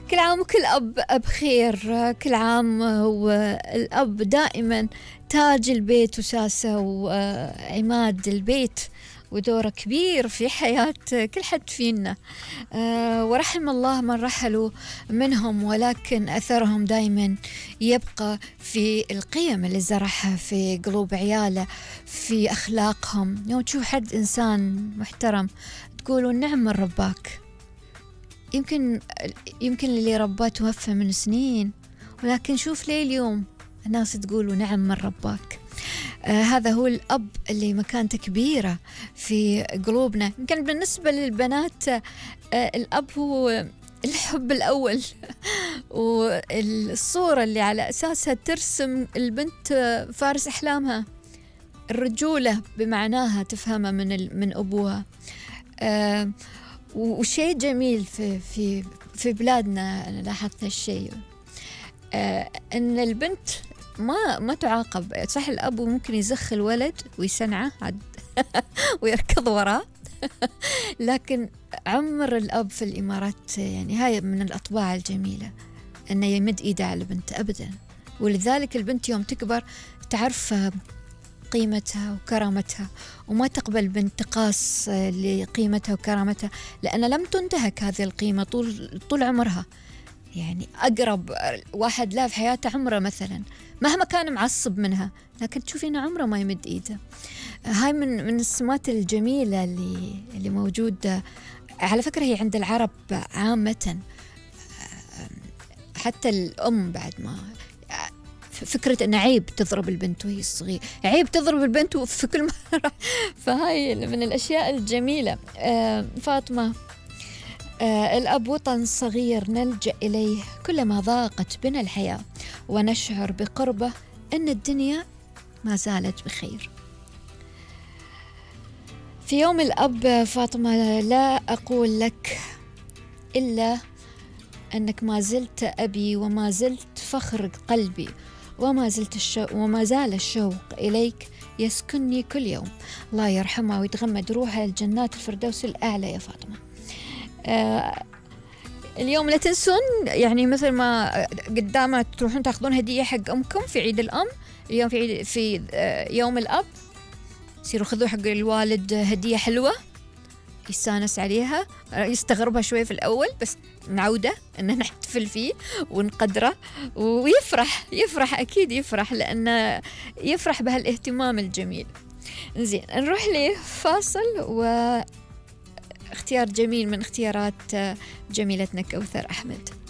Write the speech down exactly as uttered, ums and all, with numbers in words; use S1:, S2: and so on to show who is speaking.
S1: كل عام وكل أب بخير. كل عام هو الأب دائما تاج البيت وساسة وعماد البيت، ودوره كبير في حياة كل حد فينا. أه ورحم الله من رحلوا منهم، ولكن أثرهم دايما يبقى في القيم اللي زرعها في قلوب عياله، في أخلاقهم. يوم تشوف حد إنسان محترم تقولوا نعم من رباك. يمكن يمكن اللي رباه توفى من سنين، ولكن شوف ليه اليوم الناس تقولوا نعم من رباك. آه هذا هو الأب اللي مكانته كبيرة في قلوبنا. يمكن بالنسبة للبنات آه الأب هو الحب الأول والصورة اللي على أساسها ترسم البنت فارس أحلامها، الرجولة بمعناها تفهمها من من أبوها. آه وشيء جميل في في في بلادنا أنا لاحظت هالشيء، آه إن البنت ما ما تعاقب. صح الأب ممكن يزخ الولد ويسنعه ويركض وراه لكن عمر الأب في الإمارات يعني هاي من الأطباع الجميلة، إنه يمد إيده على البنت أبدا. ولذلك البنت يوم تكبر تعرف قيمتها وكرامتها، وما تقبل بانتقاص لقيمتها وكرامتها، لأن لم تنتهك هذه القيمة طول طول عمرها. يعني أقرب واحد لا في حياته عمره مثلا، مهما كان معصب منها، لكن تشوفي إنه عمره ما يمد إيده. هاي من من السمات الجميلة اللي اللي موجودة على فكرة، هي عند العرب عامة. حتى الأم بعد ما فكرة إن عيب تضرب البنت وهي صغيرة، عيب تضرب البنت في كل مرة. فهاي من الأشياء الجميلة. آه فاطمة، آه الأب وطن صغير نلجأ إليه كلما ضاقت بنا الحياة، ونشعر بقربه أن الدنيا ما زالت بخير. في يوم الأب فاطمة لا أقول لك إلا أنك ما زلت أبي، وما زلت فخر قلبي، وما زلت الشوق وما زال الشوق إليك يسكنني كل يوم. الله يرحمها ويتغمد روحها الجنات الفردوس الأعلى يا فاطمة. آه اليوم لا تنسون، يعني مثل ما قدامها تروحون تاخذون هدية حق أمكم في عيد الأم، اليوم في عيد في آه يوم الأب سيروا خذوا حق الوالد هدية حلوة يستانس عليها، يستغربها شوي في الأول بس نعوده إن نحتفل فيه ونقدره، ويفرح يفرح أكيد يفرح، لأنه يفرح بهالاهتمام الجميل. زين نروح لفاصل واختيار جميل من اختيارات جميلتنا كوثر أحمد.